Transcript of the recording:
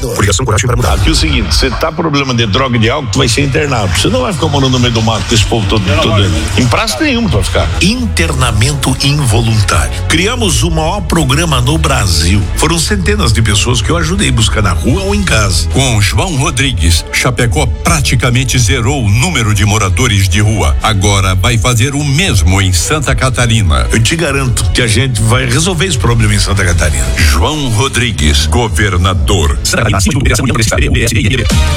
vereador. Obrigação, coragem para mudar. Aqui é o seguinte, você tá com problema de droga e de álcool, tu vai ser internado. Você não vai ficar morando no meio do mato com esse povo todo em praça nenhuma tu vai ficar. Internamento involuntário. Criamos o maior programa no Brasil. Foram centenas de pessoas que eu ajudei a buscar na rua ou em casa. Com João Rodrigues, Chapecó praticamente zerou o número de moradores de rua. Agora vai fazer o mesmo em Santa Catarina. Eu te garanto que a gente vai resolver esse problema em Santa Catarina. João Rodrigues, governador.